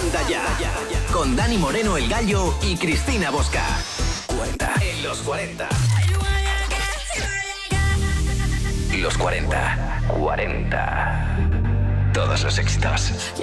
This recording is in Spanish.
Anda ya. Con Dani Moreno, el Gallo y Cristina Bosca. 40 en los 40. Los 40. 40. Todos los éxitos.